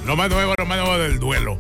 Lo más nuevo del duelo.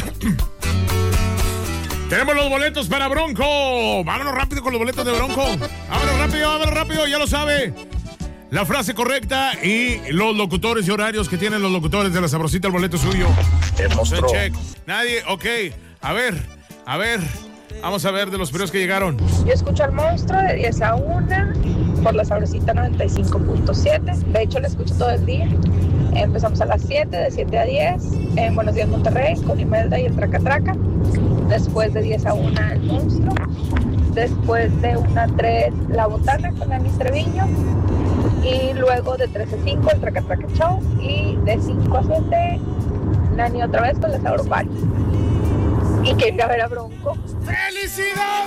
Tenemos los boletos para Bronco. Vámonos rápido con los boletos de Bronco. Vámonos rápido, ya lo sabe. La frase correcta y los locutores y horarios que tienen los locutores de La Sabrosita, el boleto suyo. Check. Nadie, ok. A ver. Vamos a ver de los primeros que llegaron. Yo escucho al Monstruo de 10 a 1 por La Sabrosita 95.7. De hecho, la escucho todo el día. Empezamos a las 7, de 7 a 10. En Buenos Días Monterrey, con Imelda y el Traca Traca. Después de 10 a 1, el Monstruo. Después de 1 a 3, La Botana con Ani Treviño. Y luego de 3 a 5, el Traca Traca Show. Y de 5 a 7, Nani otra vez con la Sauropari. Y que ir a ver a Bronco. ¡Felicidades!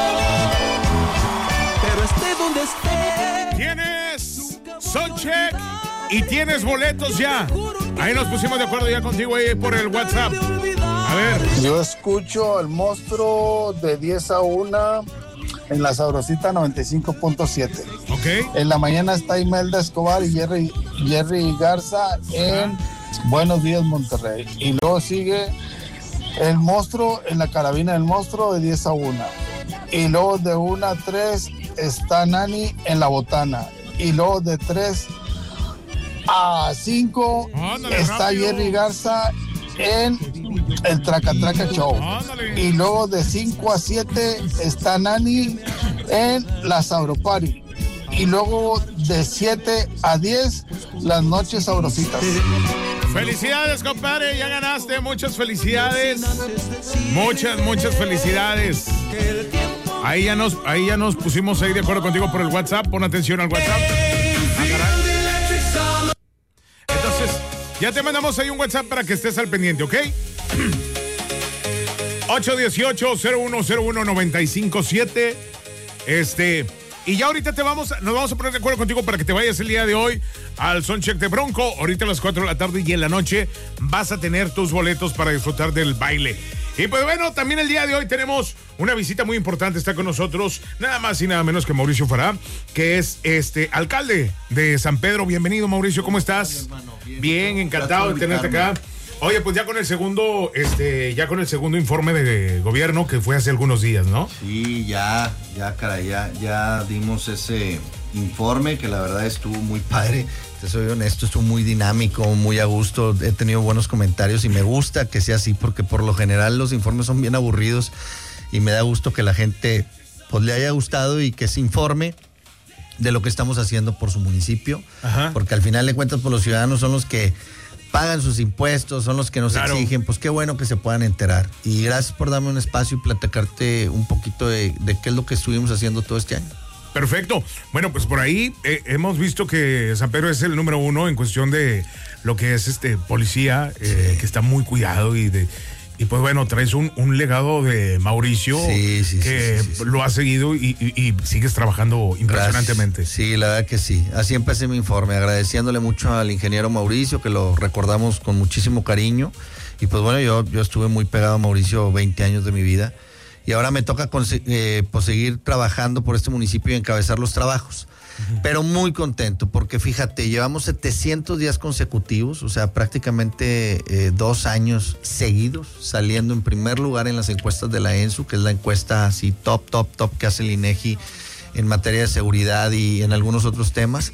Pero esté donde esté. Tienes soundcheck y tienes boletos ya. Ahí nos pusimos de acuerdo ya contigo ahí por el WhatsApp. A ver. Yo escucho al Monstruo de 10 a 1 en La Sabrosita 95.7. Ok. En la mañana está Imelda Escobar y Jerry Garza en Buenos Días Monterrey. Y luego sigue el Monstruo en la Carabina del Monstruo de 10 a 1. Y luego de 1 a 3 está Nani en La Botana. Y luego de 3 a 5 está rápido. Jerry Garza en el Traca Traca Show. Ándale. Y luego de 5 a 7 está Nani en La Sauropari. Y luego de 7 a 10 las noches sabrositas. Felicidades, compadre, ya ganaste. Muchas felicidades. Muchas felicidades. Ahí ya nos pusimos ahí de acuerdo contigo por el WhatsApp. Pon atención al WhatsApp. Entonces, ya te mandamos ahí un WhatsApp para que estés al pendiente, ¿ok? 818-0101-957. Y ya ahorita nos vamos a poner de acuerdo contigo para que te vayas el día de hoy al soundcheck de Bronco. Ahorita a las 4 de la tarde y en la noche vas a tener tus boletos para disfrutar del baile. Y pues bueno, también el día de hoy tenemos una visita muy importante. Está con nosotros nada más y nada menos que Mauricio Farah, que es alcalde de San Pedro. Bienvenido, Mauricio, ¿cómo estás? Bien, encantado de tenerte acá. Oye, pues ya con el segundo informe de gobierno que fue hace algunos días, ¿no? Sí, ya dimos ese informe que la verdad estuvo muy padre. Te soy honesto, estuvo muy dinámico, muy a gusto. He tenido buenos comentarios y me gusta que sea así porque por lo general los informes son bien aburridos y me da gusto que la gente pues le haya gustado y que se informe de lo que estamos haciendo por su municipio. Ajá. Porque al final de cuentas pues los ciudadanos son los que pagan sus impuestos, son los que nos exigen, pues qué bueno que se puedan enterar. Y gracias por darme un espacio y platicarte un poquito de qué es lo que estuvimos haciendo todo este año. Perfecto. Bueno, pues por ahí hemos visto que San Pedro es el número 1 en cuestión de lo que es policía, que está muy cuidado y pues bueno, traes un legado de Mauricio que lo ha seguido y sigues trabajando impresionantemente. Gracias. Sí, la verdad que sí. Así empecé mi informe, agradeciéndole mucho al ingeniero Mauricio, que lo recordamos con muchísimo cariño. Y pues bueno, yo estuve muy pegado a Mauricio 20 años de mi vida. Y ahora me toca pues seguir trabajando por este municipio y encabezar los trabajos. Pero muy contento porque fíjate, llevamos 700 días consecutivos, o sea, prácticamente 2 años seguidos saliendo en primer lugar en las encuestas de la ENSU, que es la encuesta así top que hace el INEGI en materia de seguridad y en algunos otros temas.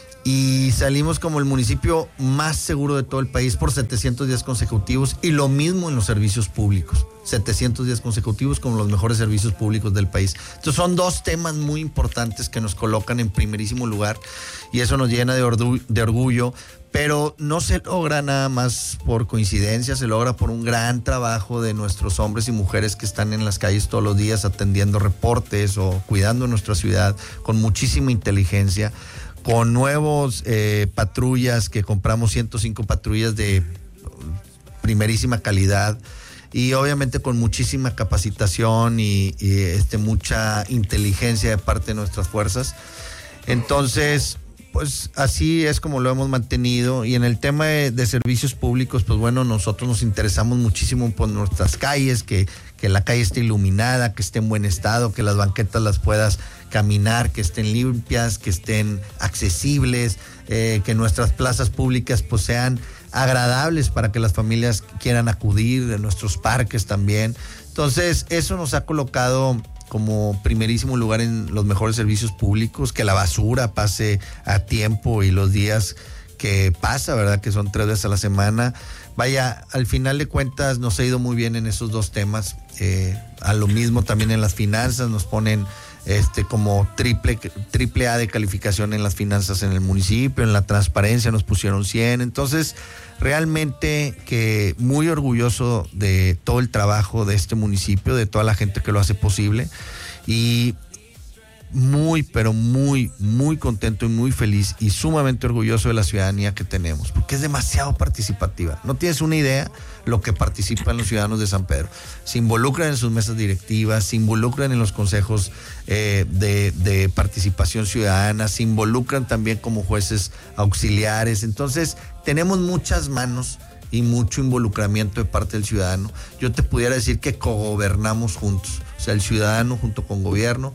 Y salimos como el municipio más seguro de todo el país por 700 días consecutivos y lo mismo en los servicios públicos. 700 días consecutivos como los mejores servicios públicos del país. Entonces son 2 temas muy importantes que nos colocan en primerísimo lugar y eso nos llena de orgullo, pero no se logra nada más por coincidencia, se logra por un gran trabajo de nuestros hombres y mujeres que están en las calles todos los días atendiendo reportes o cuidando nuestra ciudad con muchísima inteligencia, con nuevos patrullas, que compramos 105 patrullas de primerísima calidad y obviamente con muchísima capacitación y mucha inteligencia de parte de nuestras fuerzas. Entonces, pues así es como lo hemos mantenido. Y en el tema de servicios públicos, pues bueno, nosotros nos interesamos muchísimo por nuestras calles, que la calle esté iluminada, que esté en buen estado, que las banquetas las puedas caminar, que estén limpias, que estén accesibles, que nuestras plazas públicas pues sean agradables para que las familias quieran acudir, de nuestros parques también. Entonces, eso nos ha colocado como primerísimo lugar en los mejores servicios públicos, que la basura pase a tiempo y los días que pasa, ¿verdad? Que son 3 veces a la semana. Vaya, al final de cuentas nos ha ido muy bien en esos dos temas. A lo mismo también en las finanzas nos ponen como triple A de calificación en las finanzas en el municipio, en la transparencia nos pusieron 100. Entonces, realmente que muy orgulloso de todo el trabajo de este municipio, de toda la gente que lo hace posible, y muy, pero muy, muy contento y muy feliz y sumamente orgulloso de la ciudadanía que tenemos, porque es demasiado participativa. No tienes una idea lo que participan los ciudadanos de San Pedro. Se involucran en sus mesas directivas, se involucran en los consejos de participación ciudadana, se involucran también como jueces auxiliares. Entonces, tenemos muchas manos y mucho involucramiento de parte del ciudadano. Yo te pudiera decir que cogobernamos juntos, o sea, el ciudadano junto con gobierno,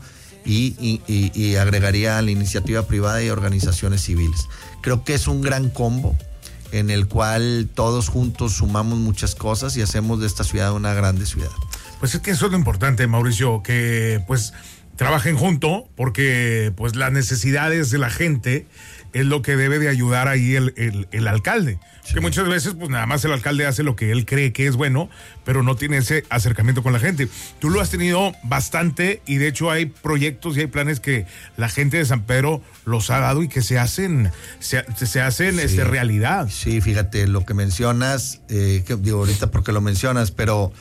y agregaría a la iniciativa privada y organizaciones civiles. Creo que es un gran combo en el cual todos juntos sumamos muchas cosas y hacemos de esta ciudad una grande ciudad. Pues es que eso es lo importante, Mauricio, que pues trabajen junto, porque pues las necesidades de la gente es lo que debe de ayudar ahí el alcalde. Sí. Que muchas veces pues nada más el alcalde hace lo que él cree que es bueno, pero no tiene ese acercamiento con la gente. Tú lo has tenido bastante y de hecho hay proyectos y hay planes que la gente de San Pedro los ha dado y que se hacen sí. Realidad. Sí, fíjate, lo que mencionas, que digo ahorita porque lo mencionas, pero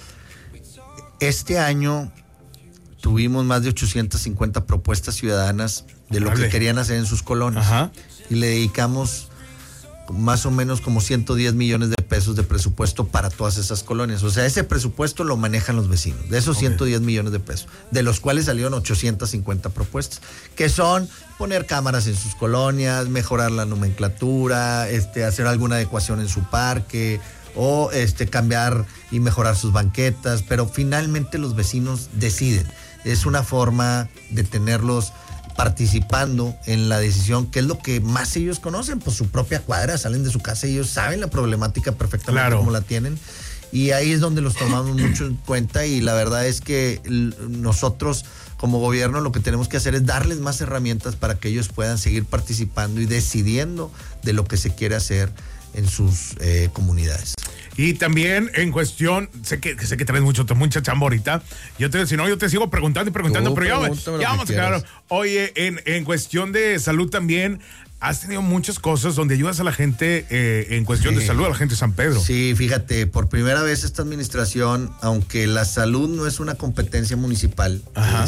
este año tuvimos más de 850 propuestas ciudadanas de lo que querían hacer en sus colonias. Ajá. Y le dedicamos más o menos como 110 millones de pesos de presupuesto para todas esas colonias. O sea, ese presupuesto lo manejan los vecinos, de esos 110 millones de pesos, de los cuales salieron 850 propuestas, que son poner cámaras en sus colonias, mejorar la nomenclatura, hacer alguna adecuación en su parque, o cambiar y mejorar sus banquetas, pero finalmente los vecinos deciden. Es una forma de tenerlos participando en la decisión, que es lo que más ellos conocen, pues su propia cuadra, salen de su casa y ellos saben la problemática perfectamente, claro, cómo la tienen, y ahí es donde los tomamos mucho en cuenta, y la verdad es que nosotros como gobierno lo que tenemos que hacer es darles más herramientas para que ellos puedan seguir participando y decidiendo de lo que se quiere hacer en sus comunidades. Y también en cuestión, sé que traes mucha chamba ahorita. Yo te sigo preguntando, pero ya vamos a quedar. Oye, en cuestión de salud también, has tenido muchas cosas donde ayudas a la gente en cuestión de salud, a la gente de San Pedro. Sí, fíjate, por primera vez esta administración, aunque la salud no es una competencia municipal,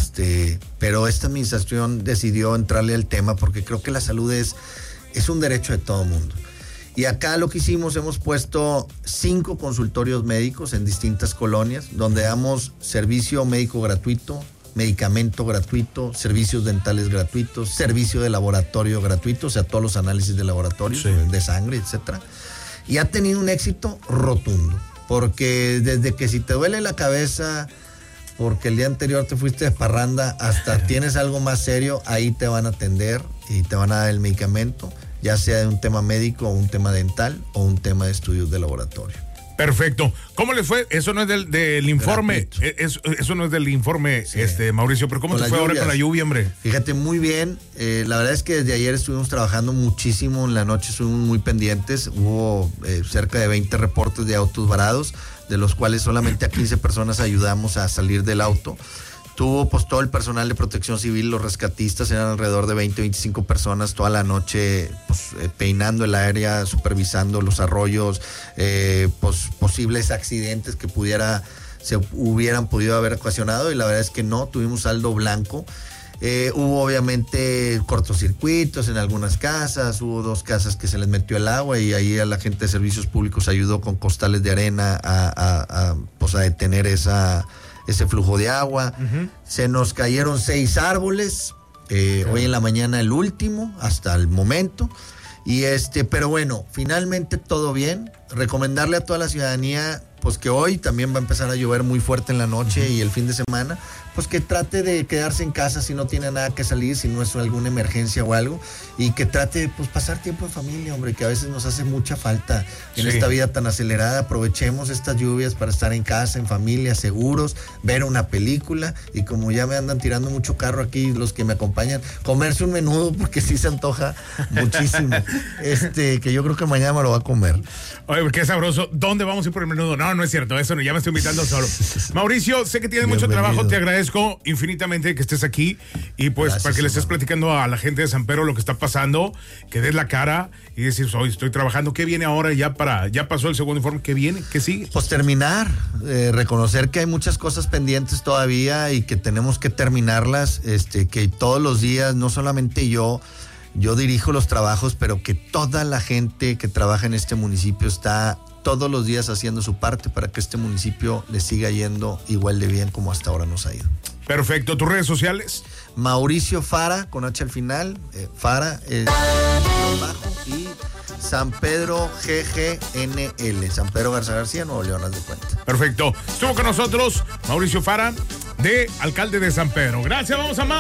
pero esta administración decidió entrarle al tema porque creo que la salud es un derecho de todo mundo. Y acá lo que hicimos, hemos puesto 5 consultorios médicos en distintas colonias, donde damos servicio médico gratuito, medicamento gratuito, servicios dentales gratuitos, servicio de laboratorio gratuito, o sea, todos los análisis de laboratorio, sí, de sangre, etcétera. Y ha tenido un éxito rotundo, porque desde que si te duele la cabeza porque el día anterior te fuiste de parranda, hasta tienes algo más serio, ahí te van a atender y te van a dar el medicamento, ya sea de un tema médico, o un tema dental, o un tema de estudios de laboratorio. Perfecto. ¿Cómo les fue? Eso no es del informe. Eso no es del informe, sí, Mauricio, pero ¿cómo te fue ahora con la lluvia, hombre? Fíjate, muy bien. La verdad es que desde ayer estuvimos trabajando muchísimo. En la noche estuvimos muy pendientes. Hubo cerca de 20 reportes de autos varados, de los cuales solamente a 15 personas ayudamos a salir del auto. Tuvo pues todo el personal de protección civil, los rescatistas, eran alrededor de 25 personas toda la noche pues, peinando el área, supervisando los arroyos, pues, posibles accidentes que se hubieran podido haber ocasionado, y la verdad es que no, tuvimos saldo blanco. Hubo obviamente cortocircuitos en algunas casas, hubo 2 casas que se les metió el agua y ahí a la gente de servicios públicos ayudó con costales de arena a detener ese flujo de agua. Uh-huh. Se nos cayeron 6 árboles, hoy en la mañana el último, hasta el momento. Y pero bueno, finalmente todo bien. Recomendarle a toda la ciudadanía pues que hoy también va a empezar a llover muy fuerte en la noche y el fin de semana, pues que trate de quedarse en casa si no tiene nada que salir, si no es alguna emergencia o algo, y que trate de pues pasar tiempo en familia, hombre, que a veces nos hace mucha falta en esta vida tan acelerada. Aprovechemos estas lluvias para estar en casa, en familia, seguros, ver una película, y como ya me andan tirando mucho carro aquí los que me acompañan, comerse un menudo, porque sí se antoja muchísimo, que yo creo que mañana me lo va a comer. Oye, qué sabroso. ¿Dónde vamos a ir por el menudo? No es cierto, eso no, ya me estoy invitando solo. Mauricio, sé que tienes mucho trabajo, te agradezco infinitamente que estés aquí y pues gracias, para que le estés platicando a la gente de San Pedro lo que está pasando, que des la cara y decir, hoy estoy trabajando. ¿Qué viene ahora? Ya pasó el segundo informe. ¿Qué viene? ¿Qué sigue? Pues terminar, reconocer que hay muchas cosas pendientes todavía y que tenemos que terminarlas, que todos los días, no solamente yo dirijo los trabajos, pero que toda la gente que trabaja en este municipio está todos los días haciendo su parte para que este municipio le siga yendo igual de bien como hasta ahora nos ha ido. Perfecto. ¿Tus redes sociales? Mauricio Fara, con H al final, Fara es bajo, y San Pedro GGNL, San Pedro Garza García, Nuevo León, haz de cuenta. Perfecto. Estuvo con nosotros Mauricio Fara, alcalde de San Pedro. Gracias, vamos a más.